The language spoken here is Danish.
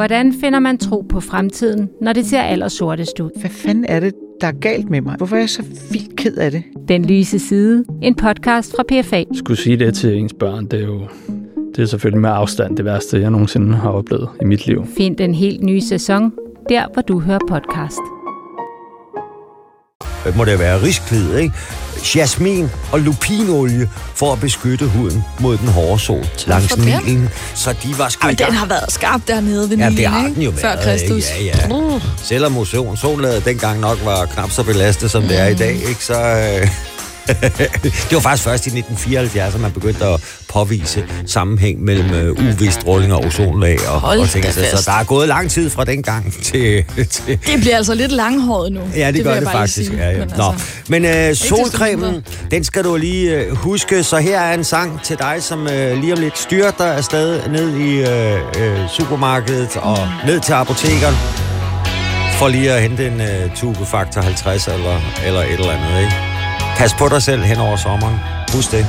Hvordan finder man tro på fremtiden, når det ser allersortest ud? Hvad fanden er det, der er galt med mig? Hvorfor er jeg så vildt ked af det? Den lyse side. En podcast fra PFA. Skulle sige det til ens børn, det er selvfølgelig med afstand det værste, jeg nogensinde har oplevet i mit liv. Find den helt nye sæson, der hvor du hører podcast. Må det være risklid, ikke? Jasmin og lupinolie for at beskytte huden mod den hårde sol langs Nilen. Så de var sgu... den har været skarp dernede ved Nilen, det har den jo før Kristus. Ja. Selvom sollaget dengang nok var knap så belastet, som det er i dag, ikke? Så... Det var faktisk først i 1974, at man begyndte at påvise sammenhæng mellem UV-stråling og ozonlag og ting. Så der er gået lang tid fra dengang til... Det bliver altså lidt langhåret nu. Ja, det gør det faktisk. Ja. Men solcremen, den skal du lige huske. Så her er en sang til dig, som lige om lidt styrter afsted ned i supermarkedet og ned til apotekeren. For lige at hente en tube Faktor 50 eller et eller andet, ikke? Pas på dig selv hen over sommeren. Husk det.